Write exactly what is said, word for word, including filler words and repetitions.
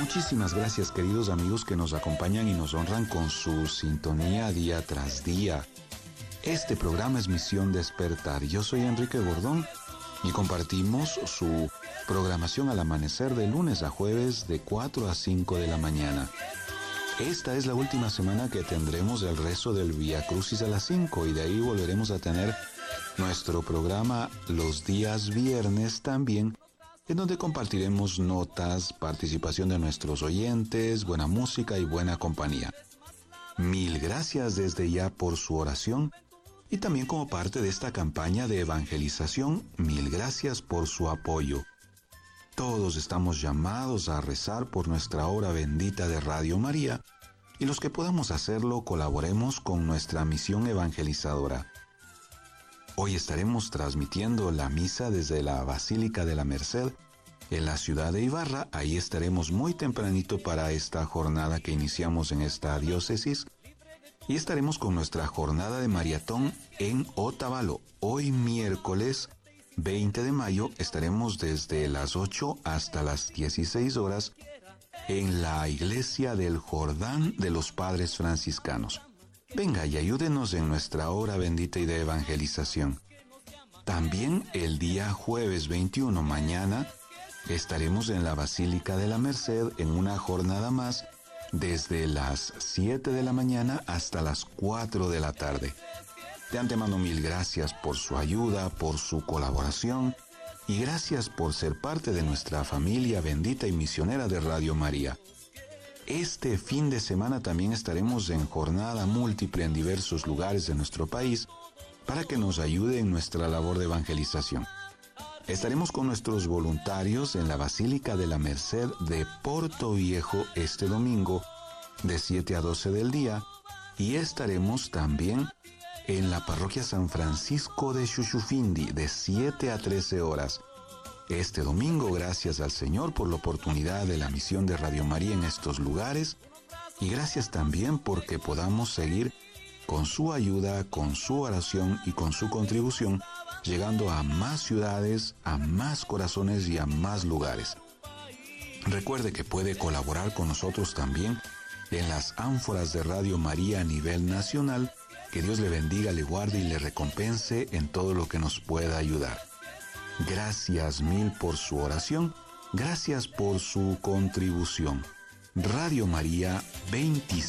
Muchísimas gracias, queridos amigos que nos acompañan y nos honran con su sintonía día tras día. Este programa es Misión Despertar. Yo soy Enrique Gordón y compartimos su programación al amanecer de lunes a jueves de cuatro a cinco de la mañana. Esta es la última semana que tendremos el rezo del Vía Crucis a las cinco y de ahí volveremos a tener nuestro programa los días viernes también, en donde compartiremos notas, participación de nuestros oyentes, buena música y buena compañía. Mil gracias desde ya por su oración y también como parte de esta campaña de evangelización, mil gracias por su apoyo. Todos estamos llamados a rezar por nuestra obra bendita de Radio María y los que podamos hacerlo colaboremos con nuestra misión evangelizadora. Hoy estaremos transmitiendo la misa desde la Basílica de la Merced en la ciudad de Ibarra. Ahí estaremos muy tempranito para esta jornada que iniciamos en esta diócesis. Y estaremos con nuestra jornada de maratón en Otavalo. Hoy miércoles veinte de mayo estaremos desde las ocho hasta las dieciséis horas en la iglesia del Jordán de los Padres Franciscanos. Venga y ayúdenos en nuestra obra bendita y de evangelización. También el día jueves veintiuno, mañana, estaremos en la Basílica de la Merced en una jornada más desde las siete de la mañana hasta las cuatro de la tarde. De antemano mil gracias por su ayuda, por su colaboración y gracias por ser parte de nuestra familia bendita y misionera de Radio María. Este fin de semana también estaremos en jornada múltiple en diversos lugares de nuestro país para que nos ayude en nuestra labor de evangelización. Estaremos con nuestros voluntarios en la Basílica de la Merced de Porto Viejo este domingo de siete a doce del día y estaremos también en la Parroquia San Francisco de Xuxufindi de siete a trece horas. Este domingo, gracias al Señor por la oportunidad de la misión de Radio María en estos lugares y gracias también porque podamos seguir con su ayuda, con su oración y con su contribución, llegando a más ciudades, a más corazones y a más lugares. Recuerde que puede colaborar con nosotros también en las ánforas de Radio María a nivel nacional. Que Dios le bendiga, le guarde y le recompense en todo lo que nos pueda ayudar. Gracias mil por su oración, gracias por su contribución. Radio María veinticinco.